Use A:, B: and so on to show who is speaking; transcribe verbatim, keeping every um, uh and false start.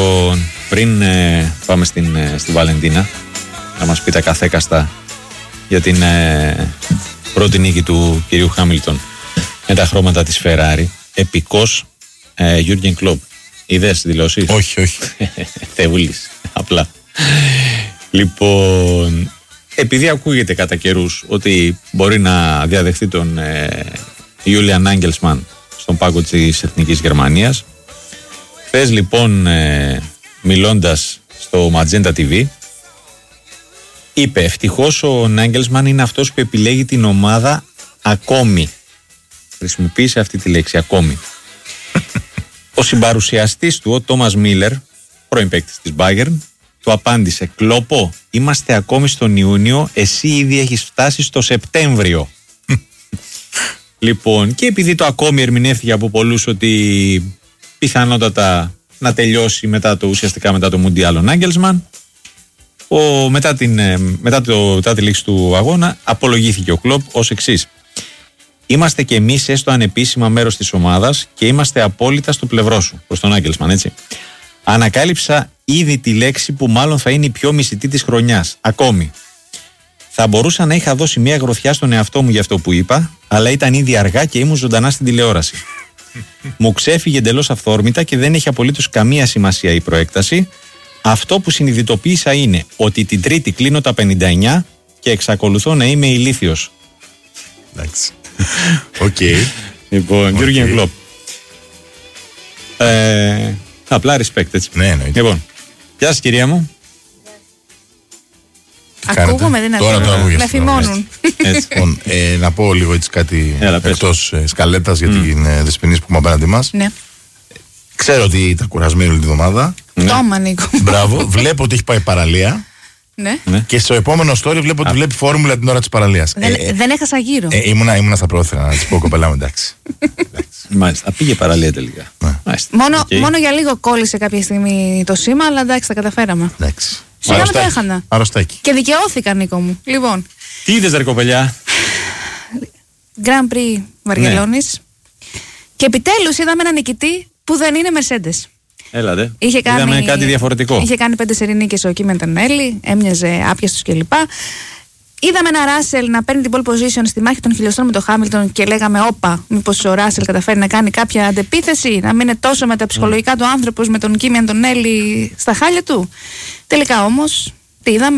A: Λοιπόν, πριν ε, πάμε στην, ε, στη Βαλεντίνα, να μας πει τα καθέκαστα για την ε, πρώτη νίκη του κυρίου Χάμιλτον με τα χρώματα της Ferrari. Επικός ε, Jürgen Klopp. Είδες δηλώσεις?
B: Όχι, όχι.
A: Θεούλης, απλά. Λοιπόν, επειδή ακούγεται κατά καιρούς ότι μπορεί να διαδεχθεί τον ε, Julian Nagelsmann στον πάγκο της Εθνικής Γερμανίας, χθες λοιπόν ε, μιλώντας στο Magenta τι βι, είπε ευτυχώς ο Nagelsmann είναι αυτός που επιλέγει την ομάδα ακόμη. Χρησιμοποίησε αυτή τη λέξη, ακόμη. Ο συμπαρουσιαστής του, ο Τόμας Μίλερ, πρώην παίκτης της Bayern, του απάντησε: Κλόπο, είμαστε ακόμη στον Ιούνιο, εσύ ήδη έχεις φτάσει στο Σεπτέμβριο. Λοιπόν, και επειδή το ακόμη ερμηνεύτηκε από πολλούς ότι πιθανότατα να τελειώσει μετά το, ουσιαστικά μετά το Μουντιάλ ο Νάγκελσμαν, ο, μετά, την, μετά, το, μετά τη λήξη του αγώνα απολογήθηκε ο Κλοπ ως εξής: είμαστε και εμείς έστω ανεπίσημα μέρος της ομάδας και είμαστε απόλυτα στο πλευρό σου. Προς τον Νάγκελσμαν, έτσι. Ανακάλυψα ήδη τη λέξη που μάλλον θα είναι η πιο μισητή της χρονιάς. Ακόμη. Θα μπορούσα να είχα δώσει μια γροθιά στον εαυτό μου για αυτό που είπα, αλλά ήταν ήδη αργά και ήμουν ζωντανά στην τηλεόραση. Μου ξέφυγε εντελώς αυθόρμητα και δεν έχει απολύτως καμία σημασία η προέκταση. Αυτό που συνειδητοποίησα είναι ότι την Τρίτη κλείνω τα πενήντα εννιά και εξακολουθώ να είμαι ηλίθιος.
B: Εντάξει. Οκ.
A: Λοιπόν, Jürgen Klopp. Ε, απλά respect, έτσι.
B: Ναι, εννοείται.
A: Λοιπόν, γεια σας κυρία μου.
C: Ακούγομαι, δεν ακούγομαι. Με θυμώνουν.
B: Λοιπόν, ε, να πω λίγο έτσι κάτι εκτός ε, σκαλέτας για
A: mm.
B: την ε, Δεσποινής που έχουμε απέναντι μας.
C: Ναι.
B: Ξέρω ότι ήταν κουρασμένη όλη τη εβδομάδα.
C: Τόμα, Νίκο.
B: Μπράβο. Βλέπω ότι έχει πάει παραλία.
C: Ναι.
B: Και στο επόμενο story βλέπω ότι βλέπει φόρμουλα την ώρα της παραλίας.
C: Δεν, ε, δεν έχασα γύρω.
B: Ε, ήμουνα, ήμουνα στα πρόθυρα να της πω, κοπελά μου, εντάξει.
A: Μάλιστα. Πήγε παραλία τελικά.
C: Μάλιστα. Μόνο, okay. μόνο για λίγο κόλλησε κάποια στιγμή το σήμα, αλλά εντάξει, τα καταφέραμε.
B: Εντάξει.
C: Σιγά με το έχανα.
B: Αρρωστάκι.
C: Και δικαιώθηκα, Νίκο μου. Λοιπόν.
A: Τι είδες, ρε κοπελιά?
C: Grand Prix Βαρκελόνης. Ναι. Και επιτέλους είδαμε έναν νικητή που δεν είναι Mercedes.
A: Έλατε.
C: Είχε κάνει,
A: είδαμε κάτι διαφορετικό.
C: Είχε κάνει πέντε σερί νίκες ο Κίμεν Τενέλη, έμοιαζε άπιαστος κλπ. Είδαμε ένα Ράσελ να παίρνει την pole position στη μάχη των χιλιοστών με τον Χάμιλτον και λέγαμε: όπα, μήπως ο Ράσελ καταφέρει να κάνει κάποια αντεπίθεση, να μην είναι τόσο μεταψυχολογικά mm. του άνθρωπος με τον Κίμεν Τενέλη στα χάλια του. Τελικά όμως, τι είδαμε?